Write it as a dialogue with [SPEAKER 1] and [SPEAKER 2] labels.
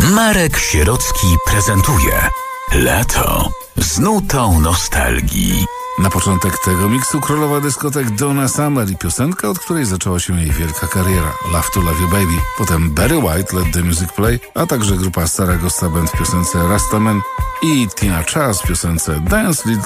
[SPEAKER 1] Marek Sierocki prezentuje Lato z nutą nostalgii.
[SPEAKER 2] Na początek tego miksu królowa dyskotek Donna Summer i piosenka, od której zaczęła się jej wielka kariera, Love to Love You Baby. Potem Barry White, Let the Music Play, a także grupa Saragossa Band w piosence Rastaman i Tina Charles w piosence Dance Little